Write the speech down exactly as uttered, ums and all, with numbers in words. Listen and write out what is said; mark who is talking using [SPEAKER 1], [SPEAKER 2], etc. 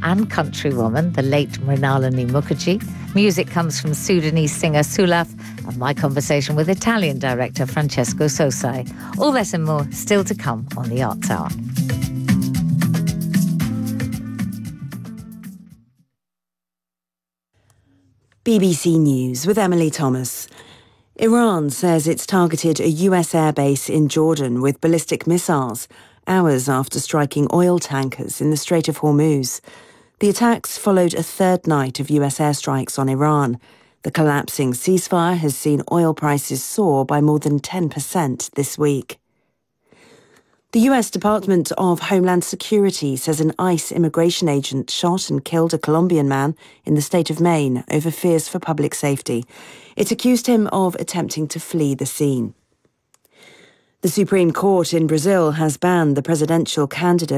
[SPEAKER 1] and countrywoman, the late Mrinalini Mukherjee. Music comes from Sudanese singer Sulaf, and my conversation with Italian director Francesco Sosai. All that and more still to come on the Arts Hour.
[SPEAKER 2] B B C News with Emily Thomas. Iran says it's targeted a U S airbase in Jordan with ballistic missiles, hours after striking oil tankers in the Strait of Hormuz. The attacks followed a third night of U S airstrikes on Iran. The collapsing ceasefire has seen oil prices soar by more than ten percent this week. The U S Department of Homeland Security says an ICE immigration agent shot and killed a Colombian man in the state of Maine over fears for public safety. It accused him of attempting to flee the scene. The Supreme Court in Brazil has banned the presidential candidate